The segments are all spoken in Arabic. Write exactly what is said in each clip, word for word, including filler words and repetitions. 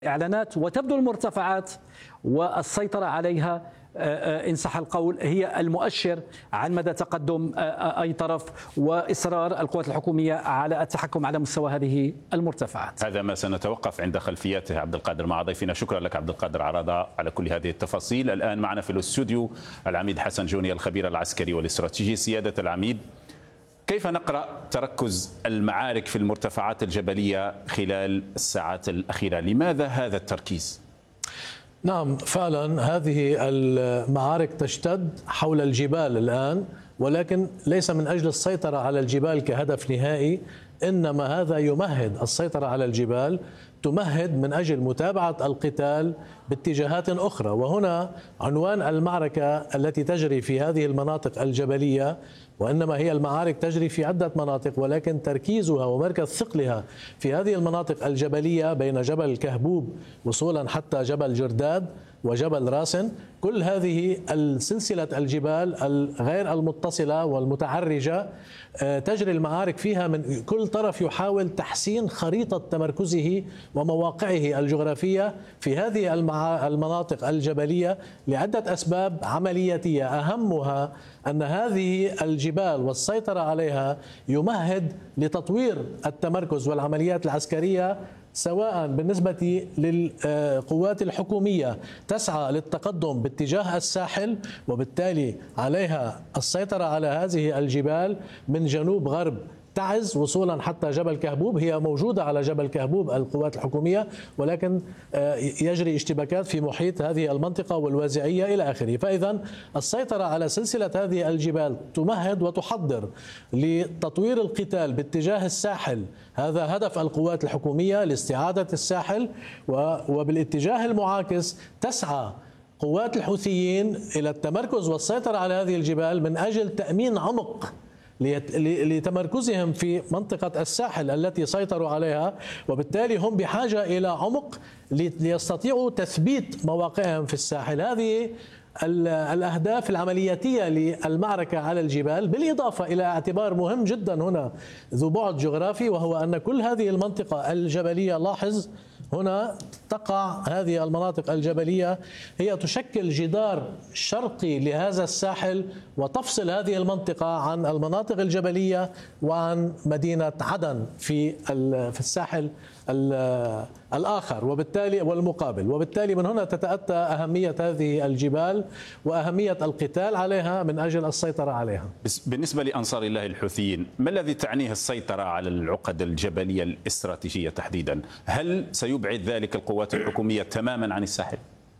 إعلانات، وتبدو المرتفعات والسيطرة عليها إن صح القول هي المؤشر عن مدى تقدم أي طرف وإصرار القوات الحكومية على التحكم على مستوى هذه المرتفعات. هذا ما سنتوقف عند خلفياته. عبد القادر مع ضيفنا، شكرا لك عبد القادر عراضة على كل هذه التفاصيل. الآن معنا في الاستوديو العميد حسن جوني الخبير العسكري والاستراتيجي. سيادة العميد، كيف نقرأ تركز المعارك في المرتفعات الجبلية خلال الساعات الأخيرة؟ لماذا هذا التركيز؟ نعم، فعلا هذه المعارك تشتد حول الجبال الآن، ولكن ليس من أجل السيطرة على الجبال كهدف نهائي، إنما هذا يمهد السيطرة على الجبال، تمهد من أجل متابعة القتال باتجاهات أخرى. وهنا عنوان المعركة التي تجري في هذه المناطق الجبلية، وإنما هي المعارك تجري في عدة مناطق، ولكن تركيزها ومركز ثقلها في هذه المناطق الجبلية بين جبل كهبوب وصولا حتى جبل جرداد وجبل راسن. كل هذه السلسلة الجبال الغير المتصلة والمتعرجة تجري المعارك فيها، من كل طرف يحاول تحسين خريطة تمركزه ومواقعه الجغرافية في هذه المناطق الجبلية لعدة أسباب عملياتية، أهمها أن هذه الجبال والسيطرة عليها يمهد لتطوير التمركز والعمليات العسكرية، سواء بالنسبة للقوات الحكومية تسعى للتقدم باتجاه الساحل، وبالتالي عليها السيطرة على هذه الجبال من جنوب غرب تعز وصولا حتى جبل كهبوب. هي موجودة على جبل كهبوب القوات الحكومية، ولكن يجري اشتباكات في محيط هذه المنطقة والوازعية إلى آخره. فإذا السيطرة على سلسلة هذه الجبال تمهد وتحضر لتطوير القتال باتجاه الساحل. هذا هدف القوات الحكومية لاستعادة الساحل، وبالاتجاه المعاكس تسعى قوات الحوثيين إلى التمركز والسيطرة على هذه الجبال من أجل تأمين عمق لتمركزهم في منطقة الساحل التي سيطروا عليها، وبالتالي هم بحاجة إلى عمق ليستطيعوا تثبيت مواقعهم في الساحل. هذه الأهداف العملياتية للمعركة على الجبال، بالإضافة إلى اعتبار مهم جدا هنا ذو بعد جغرافي، وهو أن كل هذه المنطقة الجبلية، لاحظ هنا تقع هذه المناطق الجبلية، هي تشكل جدار شرقي لهذا الساحل وتفصل هذه المنطقة عن المناطق الجبلية وعن مدينة عدن في في الساحل الآخر وبالتالي والمقابل. وبالتالي من هنا تتأتى أهمية هذه الجبال وأهمية القتال عليها من أجل السيطرة عليها. بالنسبة لأنصار الله الحوثيين، ما الذي تعنيه السيطرة على العقد الجبلية الاستراتيجية تحديدا؟ هل سيبعد ذلك القوات الحكومية تماما عن الساحل؟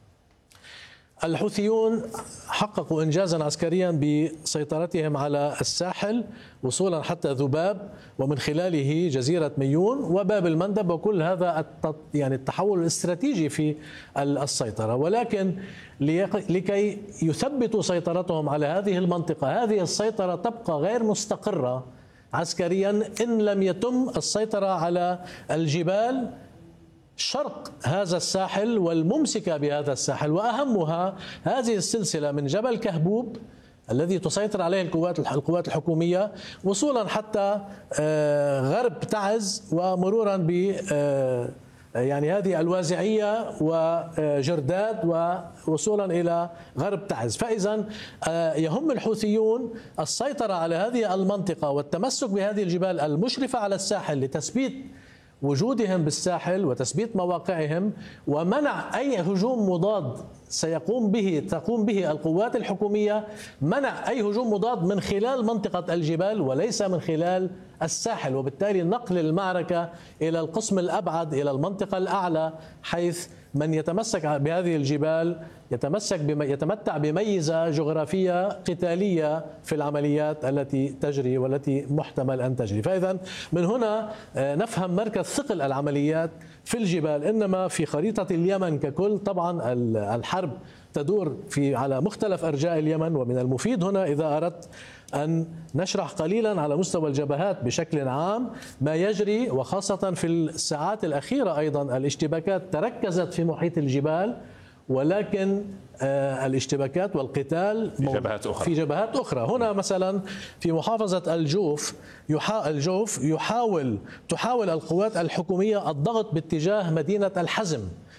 الحوثيون حققوا إنجازا عسكريا بسيطرتهم على الساحل وصولا حتى ذباب، ومن خلاله جزيرة ميون وباب المندب، وكل هذا يعني التحول الاستراتيجي في السيطرة. ولكن لكي يثبتوا سيطرتهم على هذه المنطقة، هذه السيطرة تبقى غير مستقرة عسكريا إن لم يتم السيطرة على الجبال شرق هذا الساحل والممسكة بهذا الساحل، وأهمها هذه السلسلة من جبل كهبوب الذي تسيطر عليه القوات القوات الحكومية وصولا حتى غرب تعز، ومرورا ب يعني هذه الوازعية وجرداد ووصولا إلى غرب تعز. فإذا يهم الحوثيون السيطرة على هذه المنطقة والتمسك بهذه الجبال المشرفة على الساحل لتثبيت وجودهم بالساحل وتثبيت مواقعهم، ومنع أي هجوم مضاد سيقوم به تقوم به القوات الحكومية، منع أي هجوم مضاد من خلال منطقة الجبال وليس من خلال الساحل، وبالتالي نقل المعركة إلى القسم الأبعد، إلى المنطقة الأعلى، حيث من يتمسك بهذه الجبال يتمسك بم... يتمتع بميزة جغرافية قتالية في العمليات التي تجري والتي محتمل أن تجري. فإذا من هنا نفهم مركز ثقل العمليات في الجبال. إنما في خريطة اليمن ككل، طبعا الحرب تدور في على مختلف أرجاء اليمن، ومن المفيد هنا إذا أردت أن نشرح قليلا على مستوى الجبهات بشكل عام ما يجري، وخاصة في الساعات الأخيرة أيضا الاشتباكات تركزت في محيط الجبال، ولكن الاشتباكات والقتال في جبهات أخرى. في جبهات أخرى. هنا مثلا في محافظة الجوف يحا الجوف يحاول تحاول القوات الحكومية الضغط باتجاه مدينة الحزم